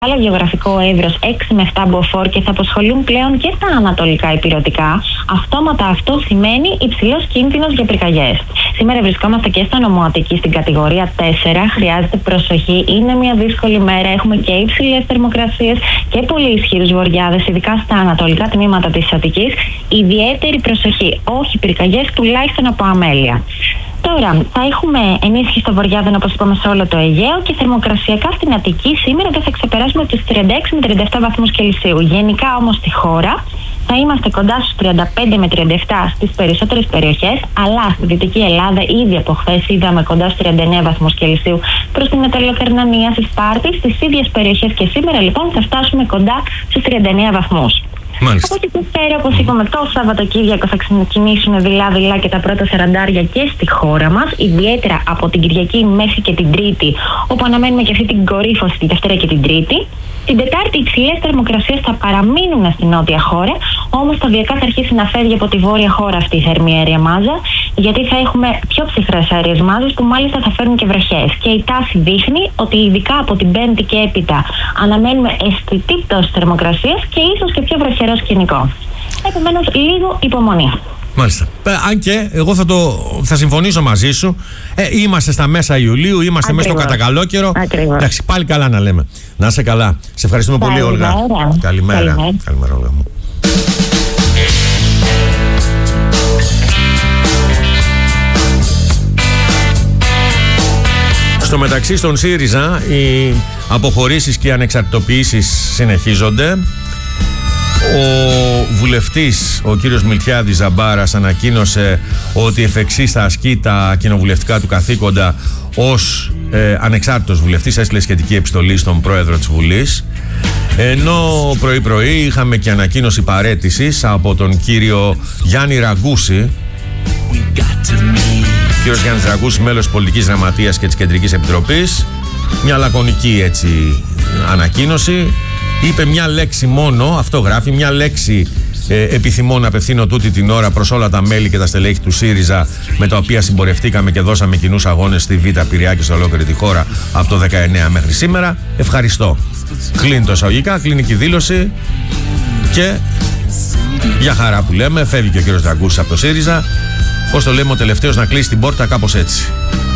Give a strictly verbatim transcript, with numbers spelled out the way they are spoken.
άλλο γεωγραφικό εύρος έξι με επτά μποφόρ και θα απασχολούν πλέον και στα ανατολικά ηπειρωτικά, αυτόματα αυτό σημαίνει υψηλός κίνδυνος για πυρκαγιές. Σήμερα βρισκόμαστε και στα νομοαττική στην κατηγορία τέσσερα. Χρειάζεται προσοχή. Είναι μια δύσκολη μέρα. Έχουμε και υψηλές θερμοκρασίες και πολύ ισχυρούς βοριάδες, ειδικά στα ανατολικά τμήματα της Αττικής. Ιδιαίτερη προσοχή. Όχι πυρκαγιές, τουλάχιστον από αμέλεια. Τώρα, θα έχουμε ενίσχυση στο βορειάδεν, όπως είπαμε, σε όλο το Αιγαίο και θερμοκρασιακά στην Αττική σήμερα δεν θα ξεπεράσουμε τους τριάντα έξι με τριάντα επτά βαθμούς Κελσίου. Γενικά όμως στη χώρα θα είμαστε κοντά στους τριάντα πέντε με τριάντα επτά στις περισσότερες περιοχές, αλλά στη Δυτική Ελλάδα ήδη από χθες είδαμε κοντά στους τριάντα εννέα βαθμούς Κελσίου προς την Αταλοκαρνανία, στη Σπάρτη, στις ίδιες περιοχές και σήμερα λοιπόν θα φτάσουμε κοντά στους τριάντα εννέα βαθμούς. Μάλιστα. Από εκεί που πέρα, όπως είπαμε, το Σαββατοκύριακο θα ξεκινήσουν δειλά-δειλά και τα πρώτα σαραντάρια και στη χώρα μας, ιδιαίτερα από την Κυριακή μέχρι και την Τρίτη, όπου αναμένουμε και αυτή την κορύφωση τη Δευτέρα και την Τρίτη. Την Τετάρτη οι υψηλές θερμοκρασίες θα παραμείνουν στην νότια χώρα, όμως σταδιακά θα αρχίσει να φεύγει από τη βόρεια χώρα αυτή η θερμή αέρια μάζα, γιατί θα έχουμε πιο ψυχρές αέριες μάζες που μάλιστα θα φέρουν και βροχές. Και η τάση δείχνει ότι ειδικά από την Πέμπτη και έπειτα αναμένουμε αισθητή πτώση θερμοκρασίας και ίσως και πιο βροχερό σκηνικό. Επομένως, λίγο υπομονή. Μάλιστα. Ε, αν και εγώ θα, το, θα συμφωνήσω μαζί σου. Ε, είμαστε στα μέσα Ιουλίου, είμαστε μέσα στο κατακαλόκαιρο. Εντάξει, πάλι καλά να λέμε. Να είσαι καλά. Σε ευχαριστούμε πολύ, Όλγα. Καλημέρα. Καλημέρα, Καλημέρα Όλγα μου. Στο μεταξύ, στον ΣΥΡΙΖΑ οι αποχωρήσεις και οι ανεξαρτητοποιήσεις συνεχίζονται. Ο βουλευτής, ο κύριος Μιλτιάδης Ζαμπάρας, ανακοίνωσε ότι εφ' εξής θα ασκεί τα κοινοβουλευτικά του καθήκοντα ως ε, ανεξάρτητος βουλευτής. Έστειλε σχετική επιστολή στον πρόεδρο της Βουλής. Ενώ πρωί-πρωί είχαμε και ανακοίνωση παραίτησης από τον κύριο Γιάννη Ραγκούση. Ο κύριος Γιάννης Ραγκούσης, μέλος της Πολιτικής Γραμματείας και της Κεντρικής Επιτροπής. Μια λακωνική έτσι ανακοίνωση. Είπε μια λέξη μόνο, αυτό γράφει, μια λέξη ε, επιθυμώ να απευθύνω τούτη την ώρα προς όλα τα μέλη και τα στελέχη του ΣΥΡΙΖΑ με τα οποία συμπορευτήκαμε και δώσαμε κοινούς αγώνες στη Β' Πειραιά και σε ολόκληρη τη χώρα από το δεκαεννέα μέχρι σήμερα. Ευχαριστώ. Κλείνει το εισαγωγικά, κλείνει και η δήλωση και για χαρά που λέμε, φεύγει και ο κύριος Ραγκούσης από το ΣΥΡΙΖΑ. Πώς το λέμε, ο τελευταίος να κλείσει την πόρτα, κάπως έτσι.